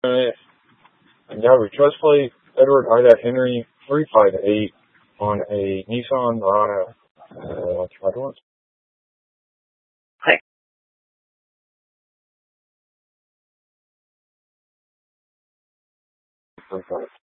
Yeah, we just played Edward Ida Henry 358 on a Nissan Murano. Try to once. Hi.